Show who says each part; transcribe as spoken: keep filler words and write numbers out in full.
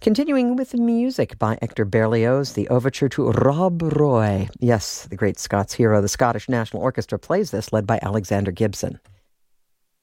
Speaker 1: Continuing with the music by Hector Berlioz, the overture to Rob Roy. Yes, the great Scots hero. The Scottish National Orchestra plays this, led by Alexander Gibson.